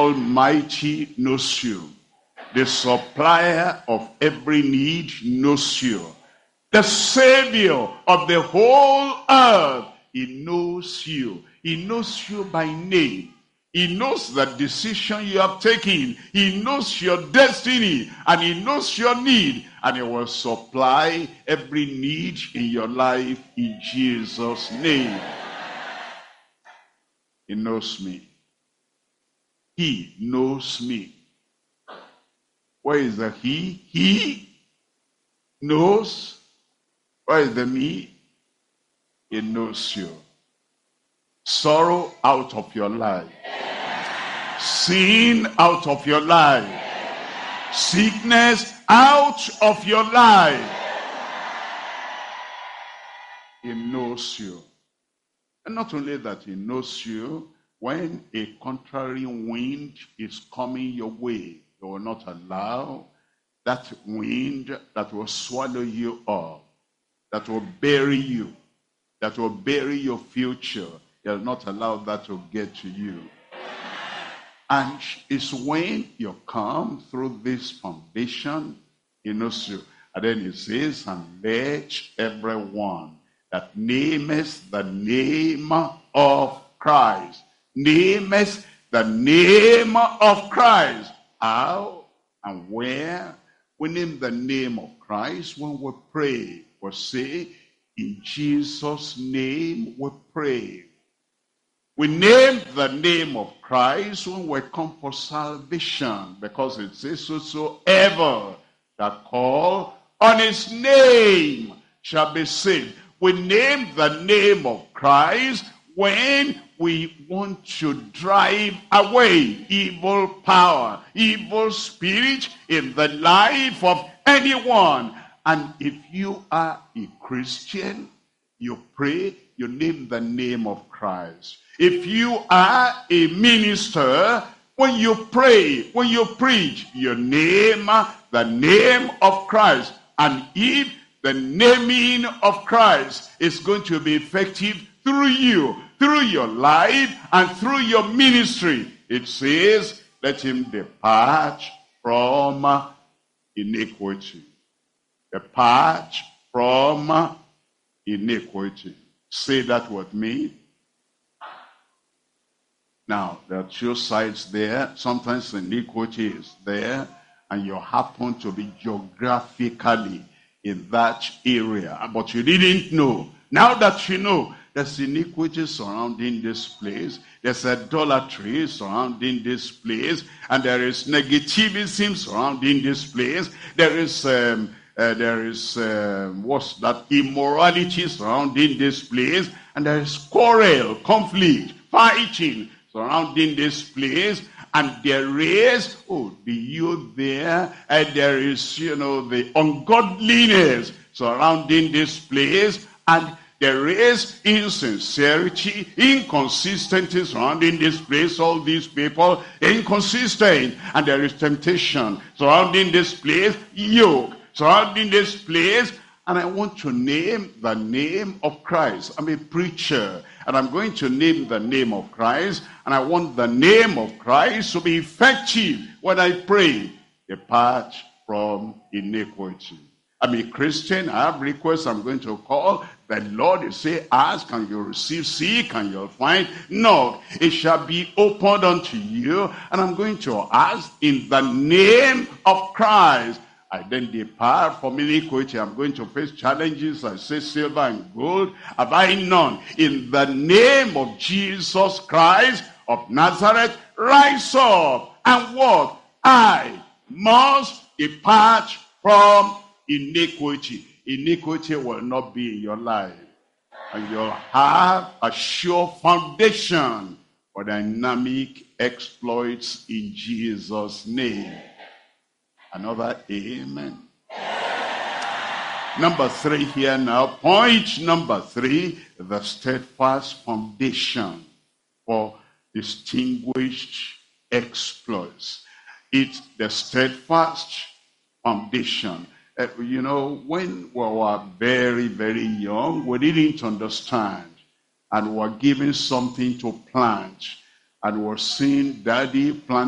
Almighty knows you. The supplier of every need knows you. The Savior of the whole earth, he knows you. He knows you by name. He knows the decision you have taken. He knows your destiny, and he knows your need, and he will supply every need in your life in Jesus' name. He knows me. He knows me. Where is the he? He knows. Where is the me? He knows you. Sorrow out of your life. Sin out of your life. Sickness out of your life. He knows you. And not only that, he knows you, when a contrary wind is coming your way, he will not allow that wind that will swallow you up, that will bury you, that will bury your future. He will not allow that to get to you. And it's when you come through this foundation, he knows you. And then he says, and let everyone that nameth the name of Christ. Nameth the name of Christ. How and where? We name the name of Christ when we pray. We say, in Jesus' name we pray. We name the name of Christ when we come for salvation, because it says, whosoever that call on his name shall be saved. We name the name of Christ when we want to drive away evil power, evil spirit in the life of anyone. And if you are a Christian, you pray, you name the name of Christ. If you are a minister, when you pray, when you preach, you name the name of Christ. And if the naming of Christ is going to be effective through you, through your life, and through your ministry, it says, let him depart from iniquity. Depart from iniquity. Say that with me. Now, there are two sides there. Sometimes iniquity is there, and you happen to be geographically in that area, but you didn't know. Now that you know, there's iniquity surrounding this place, there's idolatry surrounding this place, and there is negativism surrounding this place, there is what's that, immorality surrounding this place, and there is quarrel, conflict, fighting surrounding this place. And there is, the youth there, and there is, the ungodliness surrounding this place, and there is insincerity, inconsistency surrounding this place, all these people, inconsistent, and there is temptation surrounding this place, yoke surrounding this place. And I want to name the name of Christ. I'm a preacher, and I'm going to name the name of Christ, and I want the name of Christ to be effective when I pray. Depart from iniquity. I'm a Christian, I have requests I'm going to call. The Lord will say, ask and you'll receive, seek and you'll find, knock, it shall be opened unto you. And I'm going to ask in the name of Christ. I then depart from iniquity. I'm going to face challenges. I say, silver and gold have I none. In the name of Jesus Christ of Nazareth, rise up. And what? I must depart from iniquity. Iniquity will not be in your life. And you'll have a sure foundation for dynamic exploits in Jesus' name. Another amen. Number 3 here now. Point number 3, the steadfast foundation for distinguished exploits. It's the steadfast foundation. When we were very, very young, we didn't understand. And we were given something to plant. And we were seeing Daddy plant